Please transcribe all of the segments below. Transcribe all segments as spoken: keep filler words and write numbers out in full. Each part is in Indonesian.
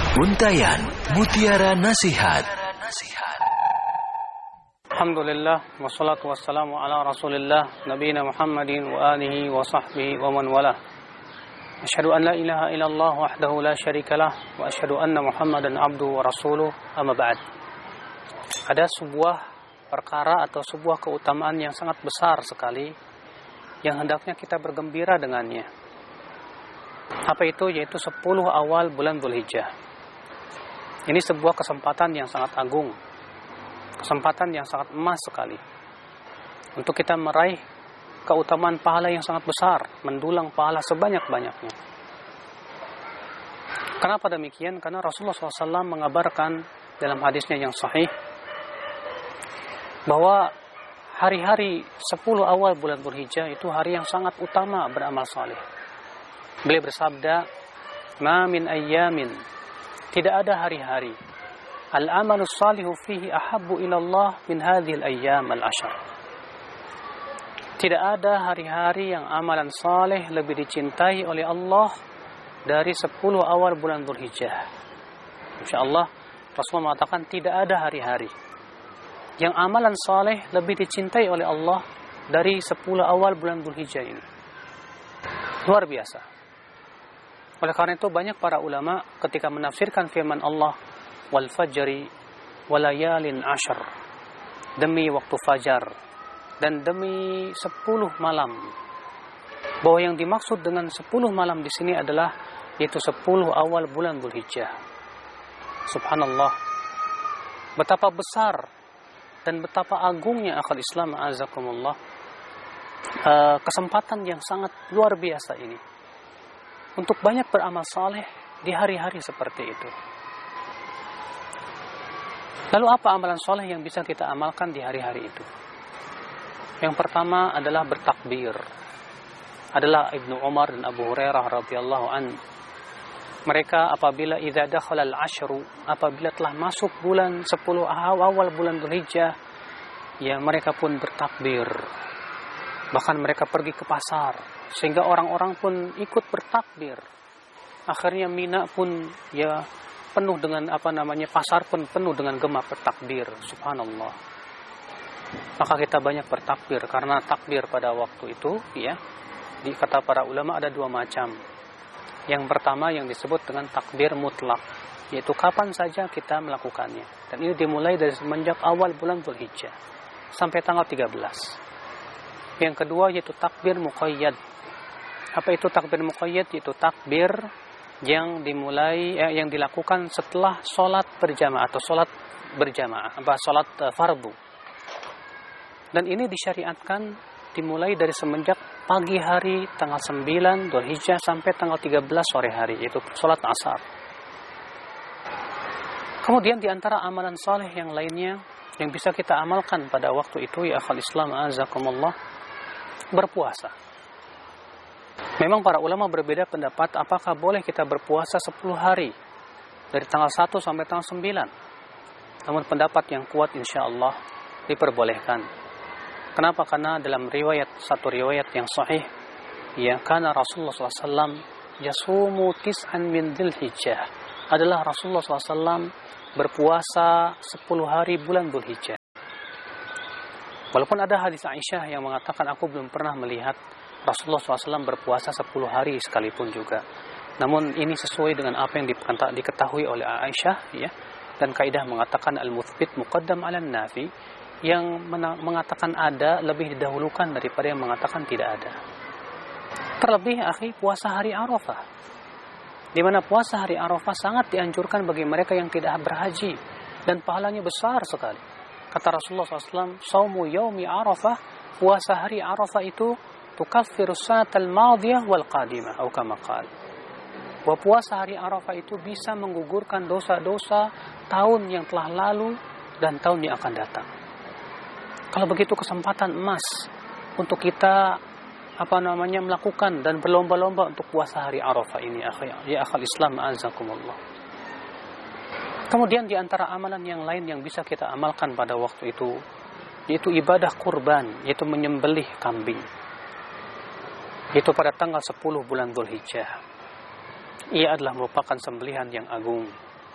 Untayan Mutiara Nasihat. Alhamdulillah, wassalatu wassalamu ala rasulillah, nabiyina Muhammadin wa alihi wa sahbihi wa man walah. Asyhadu an la ilaha illallah wahdahu la syarikalah, wa asyhadu anna Muhammadan abduhu wa rasuluh, amma ba'd. Ada sebuah perkara atau sebuah keutamaan yang sangat besar sekali yang hendaknya kita bergembira dengannya. Apa itu? Yaitu sepuluh awal bulan Dzulhijjah. Ini sebuah kesempatan yang sangat agung, kesempatan yang sangat emas sekali untuk kita meraih keutamaan pahala yang sangat besar, mendulang pahala sebanyak-banyaknya. Kenapa demikian? Karena Rasulullah shallallahu alaihi wasallam mengabarkan dalam hadisnya yang sahih bahwa hari-hari sepuluh awal bulan Dzulhijjah itu hari yang sangat utama beramal saleh. Beliau bersabda, "Ma min ayyamin," tidak ada hari-hari, "al-amalus salihu fihi ahabbu ilallah min hadhil ayyam al-ashar." Tidak ada hari-hari yang amalan saleh lebih dicintai oleh Allah dari sepuluh awal bulan Dzulhijjah. Insyaallah Rasulullah mengatakan tidak ada hari-hari yang amalan saleh lebih dicintai oleh Allah dari sepuluh awal bulan Dzulhijjah ini. Luar biasa. Oleh karena itu banyak para ulama ketika menafsirkan firman Allah, wal fajri walayalin ashar, demi waktu fajar dan demi sepuluh malam, bahwa yang dimaksud dengan sepuluh malam di sini adalah yaitu sepuluh awal bulan Dzulhijjah. Subhanallah, betapa besar dan betapa agungnya akal Islam, azakumullah, uh, kesempatan yang sangat luar biasa ini untuk banyak beramal saleh di hari-hari seperti itu. Lalu apa amalan saleh yang bisa kita amalkan di hari-hari itu? Yang pertama adalah bertakbir. Adalah Ibnu Umar dan Abu Hurairah radhiyallahu an. Mereka apabila idza dakhala al-ashru, apabila telah masuk bulan sepuluh awal bulan Dzulhijjah, ya mereka pun bertakbir. Bahkan mereka pergi ke pasar sehingga orang-orang pun ikut bertakbir. Akhirnya Mina pun ya penuh dengan apa namanya pasar pun penuh dengan gema bertakbir. Subhanallah. Maka kita banyak bertakbir karena takbir pada waktu itu ya di kata para ulama ada dua macam. Yang pertama yang disebut dengan takbir mutlak, yaitu kapan saja kita melakukannya. Dan ini dimulai dari semenjak awal bulan Dzulhijjah sampai tanggal tiga belas. Yang kedua yaitu takbir muqayyad. Apa itu takbir muqayyad? Yaitu takbir yang dimulai eh, yang dilakukan setelah sholat berjamaah atau sholat berjamaah, apa sholat uh, fardu. Dan ini disyariatkan dimulai dari semenjak pagi hari tanggal sembilan Dzulhijjah sampai tanggal tiga belas sore hari, yaitu sholat asar. Kemudian di antara amalan saleh yang lainnya yang bisa kita amalkan pada waktu itu, ya akhal Islam azakumullah, berpuasa. Memang para ulama berbeda pendapat apakah boleh kita berpuasa sepuluh hari dari tanggal satu sampai tanggal sembilan. Namun pendapat yang kuat insyaallah diperbolehkan. Kenapa? Karena dalam riwayat, satu riwayat yang sahih, ya, karena Rasulullah shallallahu alaihi wasallam yasumu tis'an min Dzulhijjah, adalah Rasulullah shallallahu alaihi wasallam berpuasa sepuluh hari bulan Dzulhijjah. Walaupun ada hadis Aisyah yang mengatakan aku belum pernah melihat Rasulullah shallallahu alaihi wasallam berpuasa sepuluh hari sekalipun juga. Namun ini sesuai dengan apa yang diketahui oleh Aisyah, ya. Dan kaidah mengatakan al-muthbit muqaddam 'ala an-nafi, yang mengatakan ada lebih didahulukan daripada yang mengatakan tidak ada. Terlebih akhi puasa hari Arafah, di mana puasa hari Arafah sangat dianjurkan bagi mereka yang tidak berhaji dan pahalanya besar sekali. Kata Rasulullah shallallahu alaihi wasallam, "Shaumu yaumi Arafah," puasa hari Arafah itu tukaffiru sanatal madiyah wal qadimah, atau kama qala. Bahwa puasa hari Arafah itu bisa menggugurkan dosa-dosa tahun yang telah lalu dan tahun yang akan datang. Kalau begitu kesempatan emas untuk kita apa namanya melakukan dan berlomba-lomba untuk puasa hari Arafah ini, ya akhal Islam azakumullah. Kemudian di antara amalan yang lain yang bisa kita amalkan pada waktu itu, yaitu ibadah kurban, yaitu menyembelih kambing. Itu pada tanggal sepuluh bulan Dzulhijjah. Ia adalah merupakan sembelihan yang agung.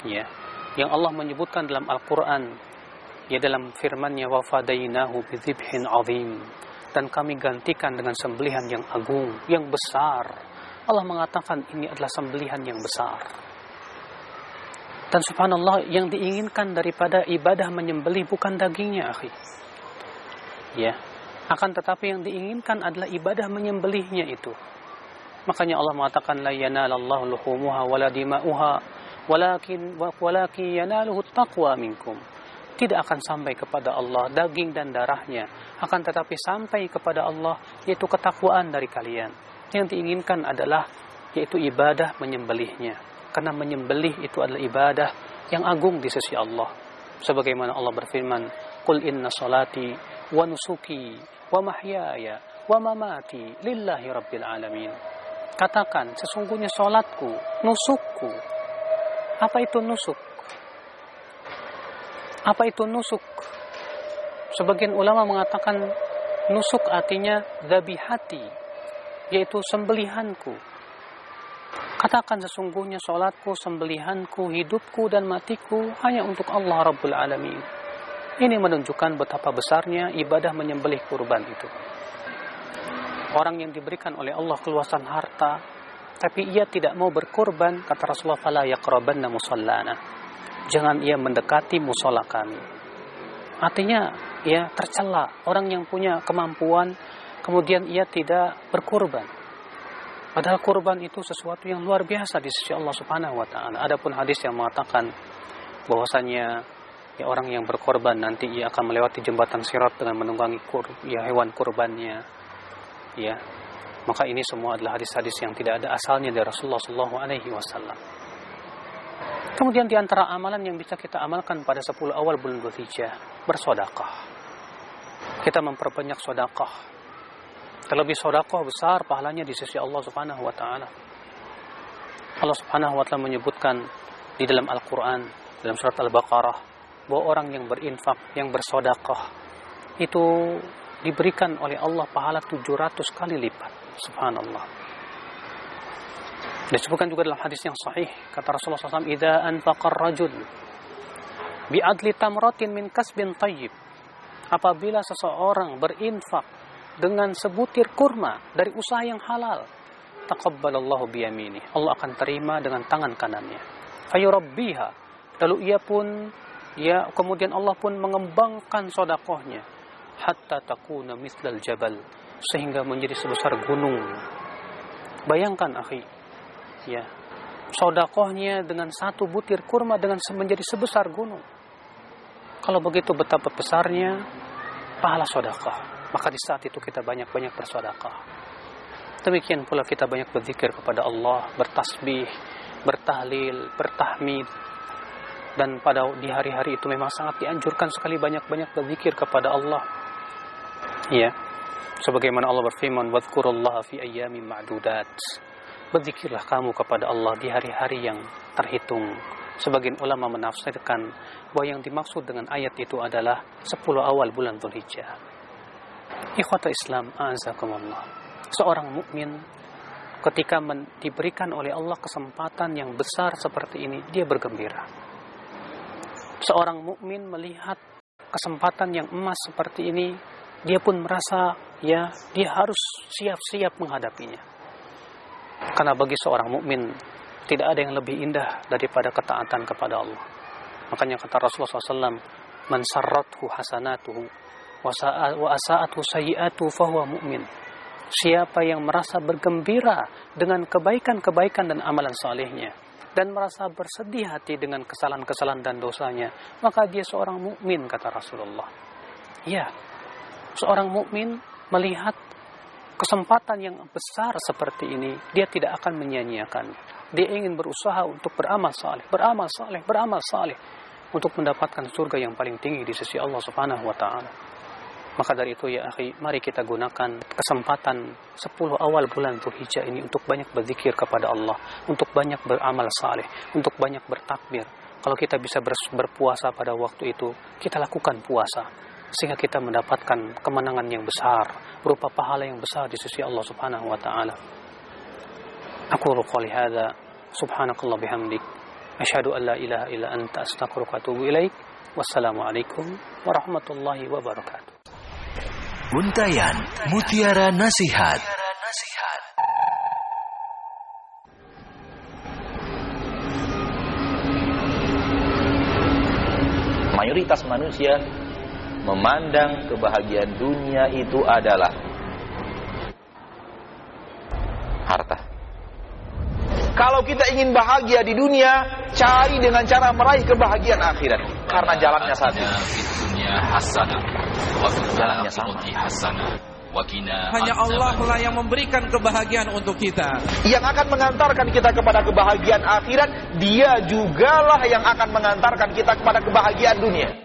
Ya, yang Allah menyebutkan dalam Al-Qur'an, ya dalam firman-Nya wa fadainahu bidzibhin 'adzim, dan kami gantikan dengan sembelihan yang agung, yang besar. Allah mengatakan ini adalah sembelihan yang besar. Dan subhanallah, yang diinginkan daripada ibadah menyembelih bukan dagingnya, akhi. Ya, akan tetapi yang diinginkan adalah ibadah menyembelihnya itu. Makanya Allah mengatakan la yanalallahu luhumuha wala dima'uha walakin walakin yanaluhu taqwa minkum. Tidak akan sampai kepada Allah daging dan darahnya, akan tetapi sampai kepada Allah yaitu ketakwaan dari kalian. Yang diinginkan adalah yaitu ibadah menyembelihnya. Karena menyembelih itu adalah ibadah yang agung di sisi Allah. Sebagaimana Allah berfirman, "Qul inna salati wa nusuki wa mahyaya wa mamati lillahi rabbil alamin." Katakan, sesungguhnya salatku, nusukku. Apa itu nusuk? Apa itu nusuk? Sebagian ulama mengatakan nusuk artinya dzabihati, yaitu sembelihanku. Katakan sesungguhnya salatku, sembelihanku, hidupku dan matiku hanya untuk Allah Rabbul Alamin. Ini menunjukkan betapa besarnya ibadah menyembelih kurban itu. Orang yang diberikan oleh Allah keluasan harta, tapi ia tidak mau berkorban, kata Rasulullah, fala yaqrabanna musallana. Jangan ia mendekati musola kami. Artinya, ya tercela orang yang punya kemampuan, kemudian ia tidak berkorban. Padahal kurban itu sesuatu yang luar biasa di sisi Allah Subhanahu wa taala. Adapun hadis yang mengatakan bahwasanya ya orang yang berkorban nanti ia akan melewati jembatan Sirat dengan menunggangi kur, ya hewan kurbannya. Ya. Maka ini semua adalah hadis-hadis yang tidak ada asalnya dari Rasulullah sallallahu alaihi wasallam. Kemudian di antara amalan yang bisa kita amalkan pada sepuluh awal bulan Dzulhijjah, bersedekah. Kita memperbanyak sedekah. Terlebih sedekah besar pahalanya di sisi Allah Subhanahu wa taala. Allah Subhanahu wa taala menyebutkan di dalam Al-Qur'an, dalam surat Al-Baqarah, bahwa orang yang berinfak, yang bersedekah itu diberikan oleh Allah pahala tujuh ratus kali lipat. Subhanallah. Disebutkan juga dalam hadis yang sahih, kata Rasulullah sallallahu alaihi wasallam, "Idza anfaqa ar-rajul bi'adli tamratin min kasbin thayyib." Apabila seseorang berinfak dengan sebutir kurma dari usaha yang halal, taqabbalallahu biyamini, Allah akan terima dengan tangan kanannya. Fayurabbiha, lalu ia pun ya kemudian Allah pun mengembangkan sedekahnya hatta takuna mithlal jabal, sehingga menjadi sebesar gunung. Bayangkan akhi, ya, sedekahnya dengan satu butir kurma dengan menjadi sebesar gunung. Kalau begitu betapa besarnya pahala sedekah. Maka di saat itu kita banyak-banyak bersedekah. Demikian pula kita banyak berzikir kepada Allah, bertasbih, bertahlil, bertahmid. Dan pada di hari-hari itu memang sangat dianjurkan sekali banyak-banyak berzikir kepada Allah. Ya. Sebagaimana Allah berfirman, "Wadhkurullaha fi ayyamin ma'dudat." Berzikirlah kamu kepada Allah di hari-hari yang terhitung. Sebagian ulama menafsirkan bahwa yang dimaksud dengan ayat itu adalah sepuluh awal bulan Dzulhijjah. Ikhwata Islam, a'azakumullah. Seorang mukmin ketika men- diberikan oleh Allah kesempatan yang besar seperti ini, dia bergembira. Seorang mukmin melihat kesempatan yang emas seperti ini, dia pun merasa ya dia harus siap-siap menghadapinya. Karena bagi seorang mukmin tidak ada yang lebih indah daripada ketaatan kepada Allah. Makanya kata Rasulullah shallallahu alaihi wasallam, "Man sarrathu hasanatuhu wa asa'atu sayyi'atu fahuwa mu'min." Siapa yang merasa bergembira dengan kebaikan-kebaikan dan amalan salehnya dan merasa bersedih hati dengan kesalahan-kesalahan dan dosanya, maka dia seorang mukmin, kata Rasulullah. Ya, seorang mukmin melihat kesempatan yang besar seperti ini, dia tidak akan menyia-nyiakan. Dia ingin berusaha untuk beramal saleh, beramal saleh, beramal saleh untuk mendapatkan surga yang paling tinggi di sisi Allah Subhanahu wa taala. Maka dari itu ya akhi, mari kita gunakan kesempatan sepuluh awal bulan Dzulhijjah ini untuk banyak berzikir kepada Allah, untuk banyak beramal saleh, untuk banyak bertakbir. Kalau kita bisa berpuasa pada waktu itu, kita lakukan puasa sehingga kita mendapatkan kemenangan yang besar berupa pahala yang besar di sisi Allah Subhanahu wa taala. Aku qouli hadza subhanakallah bihamdik Asyhadu an la ilaha illa anta astaghfiruka wa atubu ilaik. Wassalamualaikum warahmatullahi wabarakatuh. Untayan Mutiara Nasihat. Mayoritas manusia memandang kebahagiaan dunia itu adalah harta. Kalau kita ingin bahagia di dunia, cari dengan cara meraih kebahagiaan akhirat. Karena jalannya satu. Jalannya sama. Hanya Allah lah yang memberikan kebahagiaan untuk kita. Yang akan mengantarkan kita kepada kebahagiaan akhirat, Dia jugalah yang akan mengantarkan kita kepada kebahagiaan dunia.